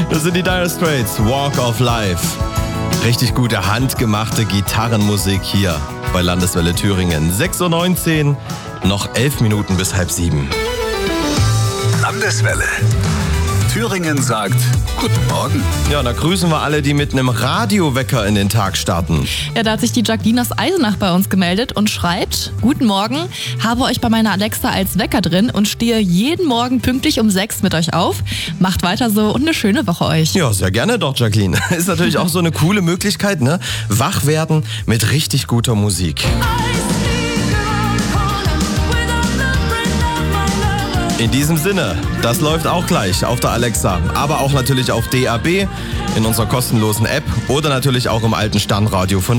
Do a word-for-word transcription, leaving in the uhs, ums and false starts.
Das sind die Dire Straits, Walk of Life. Richtig gute handgemachte Gitarrenmusik hier bei Landeswelle Thüringen. sechs Uhr neunzehn, noch elf Minuten bis halb sieben. Landeswelle. Thüringen sagt Guten Morgen. Ja, da grüßen wir alle, die mit einem Radiowecker in den Tag starten. Ja, da hat sich die Jacqueline aus Eisenach bei uns gemeldet und schreibt: Guten Morgen, habe euch bei meiner Alexa als Wecker drin und stehe jeden Morgen pünktlich um sechs mit euch auf. Macht weiter so und eine schöne Woche euch. Ja, sehr gerne doch, Jacqueline. Ist natürlich auch so eine coole Möglichkeit, ne? Wach werden mit richtig guter Musik. In diesem Sinne, das läuft auch gleich auf der Alexa, aber auch natürlich auf D A B, in unserer kostenlosen App oder natürlich auch im alten Sternradio von